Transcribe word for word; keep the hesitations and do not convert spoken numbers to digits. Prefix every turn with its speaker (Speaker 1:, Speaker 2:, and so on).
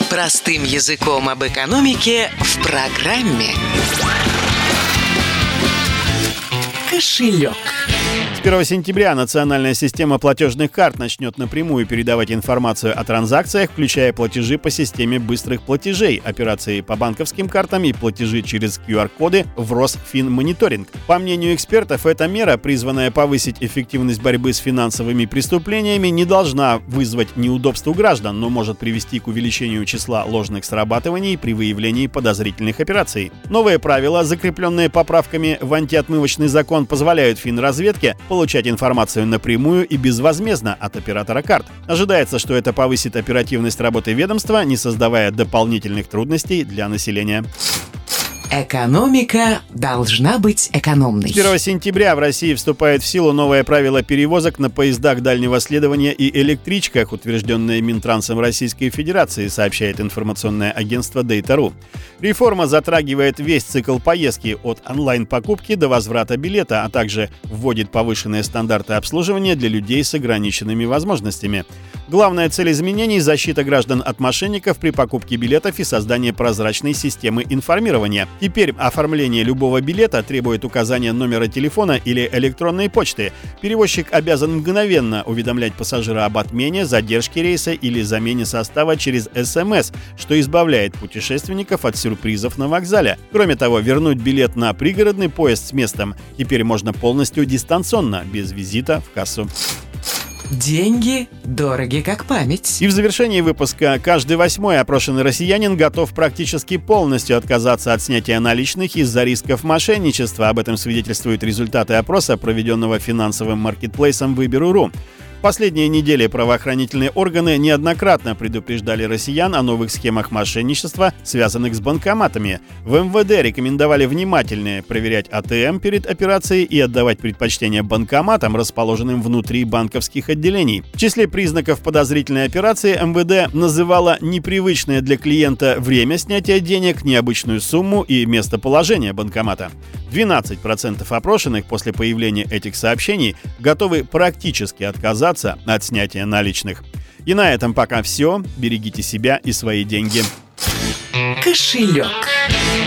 Speaker 1: Простым языком об экономике в программе «Кошелек».
Speaker 2: С первого сентября национальная система платежных карт начнет напрямую передавать информацию о транзакциях, включая платежи по системе быстрых платежей, операции по банковским картам и платежи через ку ар-коды в Росфинмониторинг. По мнению экспертов, эта мера, призванная повысить эффективность борьбы с финансовыми преступлениями, не должна вызвать неудобств у граждан, но может привести к увеличению числа ложных срабатываний при выявлении подозрительных операций. Новые правила, закрепленные поправками в антиотмывочный закон, позволяют финразведке получать информацию напрямую и безвозмездно от оператора карт. Ожидается, что это повысит оперативность работы ведомства, не создавая дополнительных трудностей для населения.
Speaker 1: Экономика должна быть экономной.
Speaker 2: С первого сентября в России вступает в силу новое правило перевозок на поездах дальнего следования и электричках, утвержденное Минтрансом Российской Федерации, сообщает информационное агентство дейта точка ру. Реформа затрагивает весь цикл поездки от онлайн-покупки до возврата билета, а также вводит повышенные стандарты обслуживания для людей с ограниченными возможностями. Главная цель изменений – защита граждан от мошенников при покупке билетов и создание прозрачной системы информирования. Теперь оформление любого билета требует указания номера телефона или электронной почты. Перевозчик обязан мгновенно уведомлять пассажира об отмене, задержке рейса или замене состава через эс эм эс, что избавляет путешественников от сюрпризов на вокзале. Кроме того, вернуть билет на пригородный поезд с местом теперь можно полностью дистанционно, без визита в кассу.
Speaker 1: Деньги дороги как память.
Speaker 2: И в завершении выпуска: каждый восьмой опрошенный россиянин готов практически полностью отказаться от снятия наличных из-за рисков мошенничества. Об этом свидетельствуют результаты опроса, проведенного финансовым маркетплейсом Выберу точка ру. В последние недели правоохранительные органы неоднократно предупреждали россиян о новых схемах мошенничества, связанных с банкоматами. В эм вэ дэ рекомендовали внимательнее проверять а тэ эм перед операцией и отдавать предпочтение банкоматам, расположенным внутри банковских отделений. В числе признаков подозрительной операции эм вэ дэ называла непривычное для клиента время снятия денег, необычную сумму и местоположение банкомата. двенадцать процентов опрошенных после появления этих сообщений готовы практически отказаться от снятия наличных. И на этом пока все. Берегите себя и свои деньги.
Speaker 1: Кошелек.